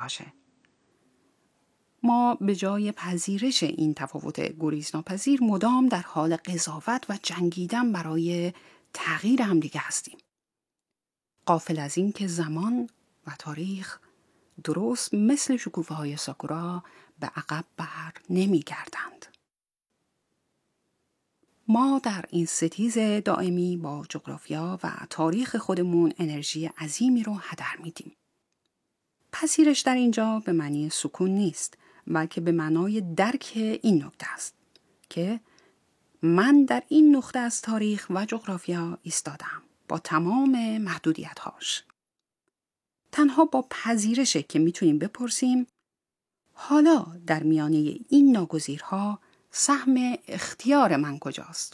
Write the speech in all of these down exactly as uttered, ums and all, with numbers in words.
باشه. ما به جای پذیرش این تفاوت گریزناپذیر مدام در حال قضاوت و جنگیدن برای تغییر همدیگه هستیم. غافل از این که زمان و تاریخ درست مثل شکوفه‌های ساکورا به عقب بر نمی گردند. ما در این ستیز دائمی با جغرافیا و تاریخ خودمون انرژی عظیمی رو هدر میدیم. پذیرش در اینجا به معنی سکون نیست، بلکه به معنای درک این نکته است که من در این نقطه از تاریخ و جغرافیا ایستادم با تمام محدودیت‌هاش. تنها با پذیرشه که میتونیم بپرسیم حالا در میانه این ناگزیرها سهم اختیار من کجاست؟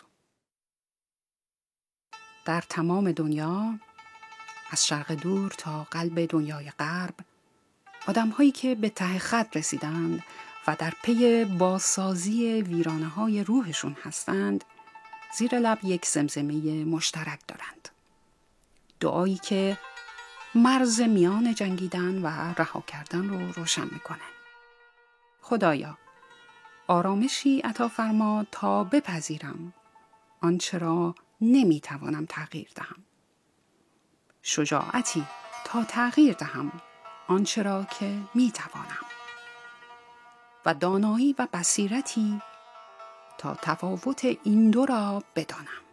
در تمام دنیا، از شرق دور تا قلب دنیای غرب، آدم‌هایی که به ته خط رسیدند و در پی بازسازی ویرانه‌های روحشون هستند، زیر لب یک زمزمه مشترک دارند. دعایی که مرز میان جنگیدن و رها کردن رو روشن میکنه. خدایا، آرامشی عطا فرما تا بپذیرم آنچه را نمیتوانم تغییر دهم. شجاعتی تا تغییر دهم آنچه را که میتوانم. و دانایی و بصیرتی تا تفاوت این دو را بدانم.